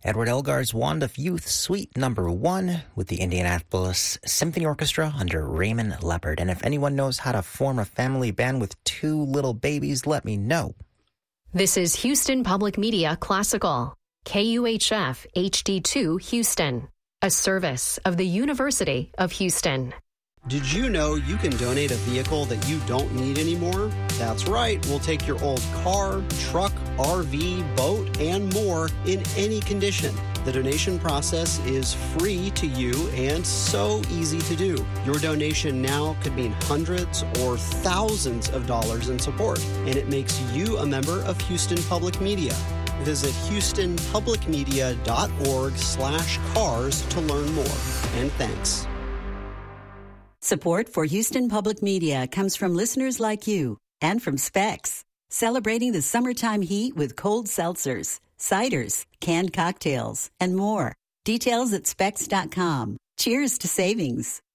Edward Elgar's Wand of Youth, Suite Number 1, with the Indianapolis Symphony Orchestra under Raymond Leopard. And if anyone knows how to form a family band with 2 little babies, let me know. This is Houston Public Media Classical, KUHF HD2 Houston, a service of the University of Houston. Did you know you can donate a vehicle that you don't need anymore? That's right, we'll take your old car, truck, RV, boat, and more in any condition. The donation process is free to you and so easy to do. Your donation now could mean hundreds or thousands of dollars in support, and it makes you a member of Houston Public Media. Visit houstonpublicmedia.org/cars to learn more. And thanks. Support for Houston Public Media comes from listeners like you and from Specs, celebrating the summertime heat with cold seltzers, ciders, canned cocktails, and more. Details at specs.com. Cheers to savings.